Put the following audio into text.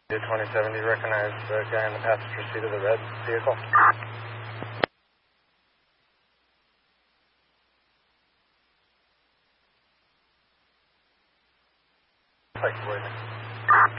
27, do you recognize the guy in the passenger seat of the red vehicle? Like,